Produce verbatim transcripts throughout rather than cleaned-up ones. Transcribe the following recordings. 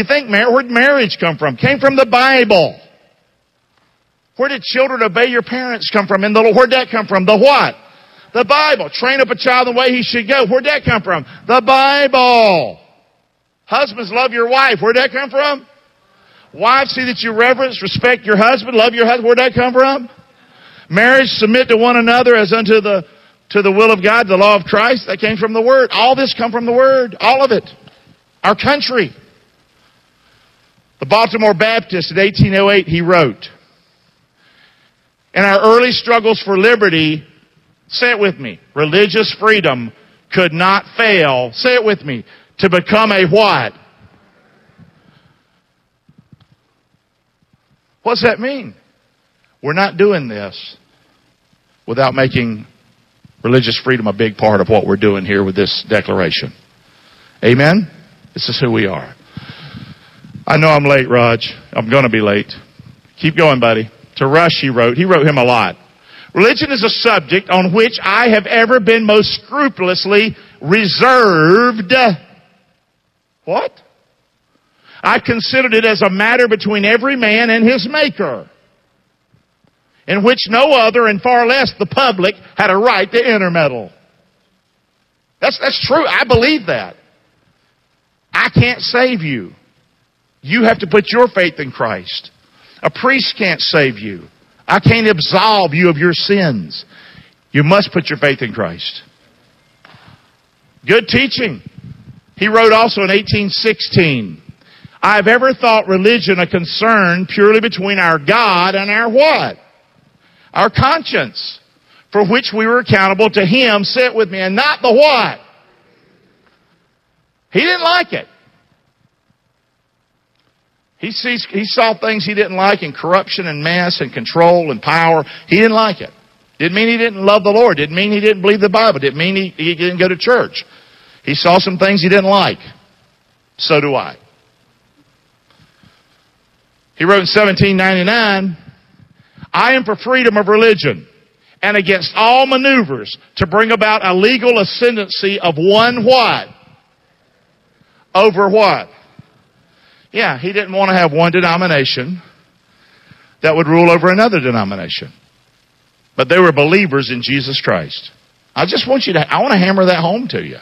think, mar- where'd marriage come from? Came from the Bible. Where did children obey your parents come from? In the, where'd that come from? The what? The Bible. Train up a child in the way he should go. Where'd that come from? The Bible. Husbands, love your wife. Where'd that come from? Wives, see that you reverence, respect your husband, love your husband. Where'd that come from? Marriage, submit to one another as unto the to the will of God, the law of Christ. That came from the Word. All this come from the Word. All of it. Our country. The Baltimore Baptist in eighteen oh eight, he wrote, in our early struggles for liberty, say it with me, religious freedom could not fail, say it with me, to become a what? What's that mean? We're not doing this without making religious freedom a big part of what we're doing here with this declaration. Amen? This is who we are. I know I'm late, Raj. I'm going to be late. Keep going, buddy. To Rush, he wrote. He wrote him a lot. Religion is a subject on which I have ever been most scrupulously reserved. What? I considered it as a matter between every man and his Maker, in which no other, and far less the public, had a right to intermeddle. That's, that's true. I believe that. I can't save you. You have to put your faith in Christ. A priest can't save you. I can't absolve you of your sins. You must put your faith in Christ. Good teaching. He wrote also in eighteen sixteen, I have ever thought religion a concern purely between our God and our what? Our conscience, for which we were accountable to Him, say it with me, and not the what? He didn't like it. He sees, he saw things he didn't like in corruption and mess and control and power. He didn't like it. Didn't mean he didn't love the Lord. Didn't mean he didn't believe the Bible. Didn't mean he, he didn't go to church. He saw some things he didn't like. So do I. He wrote in seventeen ninety-nine, I am for freedom of religion and against all maneuvers to bring about a legal ascendancy of one what? Over what? Yeah, he didn't want to have one denomination that would rule over another denomination. But they were believers in Jesus Christ. I just want you to, I want to hammer that home to you.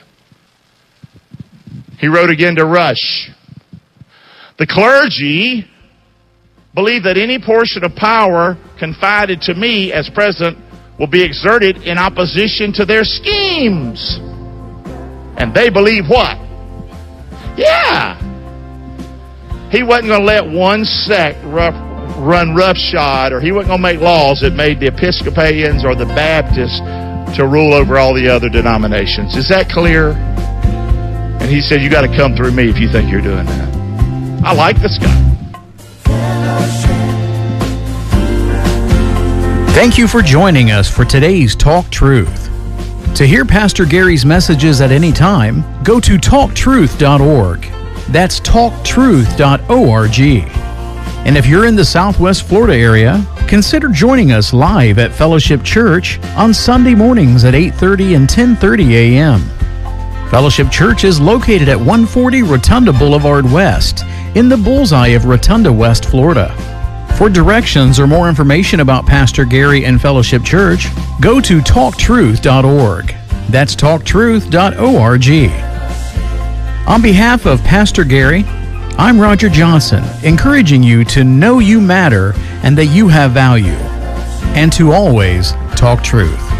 He wrote again to Rush. The clergy believe that any portion of power confided to me as president will be exerted in opposition to their schemes. And they believe what? Yeah. He wasn't going to let one sect rough, run roughshod, or he wasn't going to make laws that made the Episcopalians or the Baptists to rule over all the other denominations. Is that clear? And he said, you got to come through me if you think you're doing that. I like this guy. Thank you for joining us for today's Talk Truth. To hear Pastor Gary's messages at any time, go to talk truth dot org. That's talk truth dot org. And if you're in the Southwest Florida area, consider joining us live at Fellowship Church on Sunday mornings at eight thirty and ten thirty a.m. Fellowship Church is located at one forty Rotunda Boulevard West in the bullseye of Rotunda, West Florida. For directions or more information about Pastor Gary and Fellowship Church, go to talk truth dot org. That's talk truth dot org. On behalf of Pastor Gary, I'm Roger Johnson, encouraging you to know you matter and that you have value, and to always talk truth.